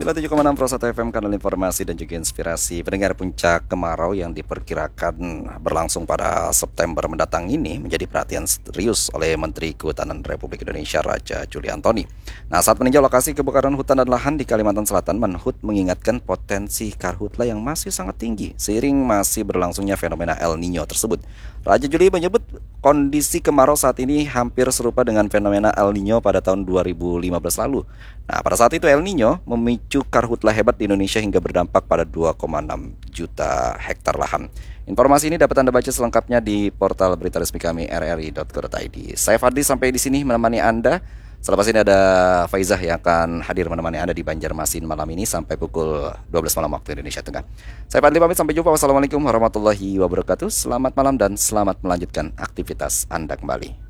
97,6 Pro 1 FM, kanal informasi dan juga inspirasi. Pendengar, puncak kemarau yang diperkirakan berlangsung pada September mendatang ini menjadi perhatian serius oleh Menteri Kehutanan Republik Indonesia Raja Juli Antoni. Nah, saat meninjau lokasi kebakaran hutan dan lahan di Kalimantan Selatan, Menhut mengingatkan potensi karhutla yang masih sangat tinggi seiring masih berlangsungnya fenomena El Nino tersebut. Raja Juli menyebut kondisi kemarau saat ini hampir serupa dengan fenomena El Nino pada tahun 2015 lalu. Nah, pada saat itu El Nino memicu karhutla hebat di Indonesia hingga berdampak pada 2,6 juta hektar lahan. Informasi ini dapat Anda baca selengkapnya di portal berita resmi kami rri.co.id. Saya Fadli sampai di sini menemani Anda. Selepas ini ada Faizah yang akan hadir menemani Anda di Banjarmasin malam ini sampai pukul 12 malam waktu Indonesia Tengah. Saya Fadli pamit, sampai jumpa. Wassalamualaikum warahmatullahi wabarakatuh. Selamat malam dan selamat melanjutkan aktivitas Anda kembali.